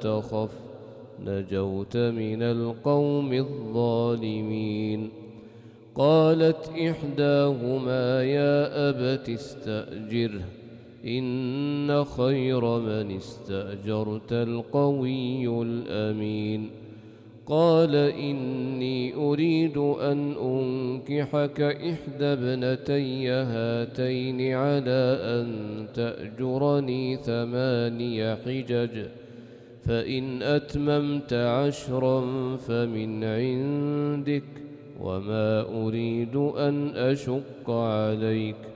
تخف نجوت من القوم الظالمين. قالت إحداهما يا أبت استأجره إن خير من استأجرت القوي الأمين. قال إني أريد أن أنكحك إحدى ابنتي هاتين على أن تأجرني 8 حجج فإن أتممت 10 فمن عندك وما أريد أن أشق عليك